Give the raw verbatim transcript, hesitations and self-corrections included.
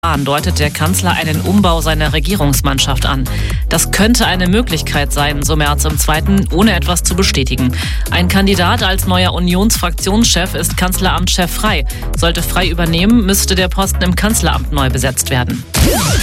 deutet der Kanzler einen Umbau seiner Regierungsmannschaft an. Das könnte eine Möglichkeit sein, so Merz im Zweiten, ohne etwas zu bestätigen. Ein Kandidat als neuer Unionsfraktionschef ist Kanzleramtschef Frey. Sollte Frey übernehmen, müsste der Posten im Kanzleramt neu besetzt werden.